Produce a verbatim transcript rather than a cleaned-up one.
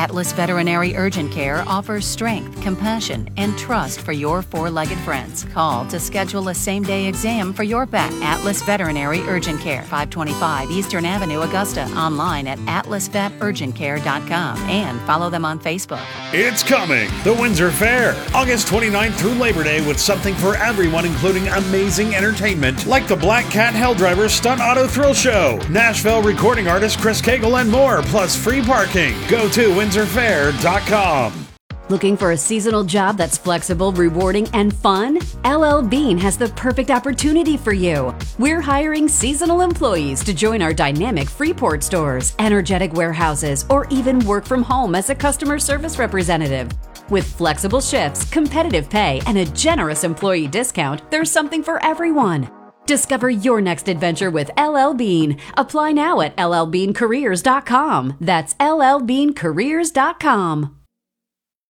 Atlas Veterinary Urgent Care offers strength, compassion, and trust for your four-legged friends. Call to schedule a same-day exam for your pet. Atlas Veterinary Urgent Care, five twenty-five Eastern Avenue, Augusta. Online at atlas vet urgent care dot com and follow them on Facebook. It's coming! The Windsor Fair, August twenty-ninth through Labor Day, with something for everyone, including amazing entertainment like the Black Cat Helldriver Stunt Auto Thrill Show, Nashville recording artist Chris Cagle, and more, plus free parking. Go to windsor fair dot com. Looking for a seasonal job that's flexible, rewarding, and fun? L L Bean has the perfect opportunity for you. We're hiring seasonal employees to join our dynamic Freeport stores, energetic warehouses, or even work from home as a customer service representative. With flexible shifts, competitive pay, and a generous employee discount, there's something for everyone. Discover your next adventure with L L Bean. Apply now at L L bean careers dot com. That's L L bean careers dot com.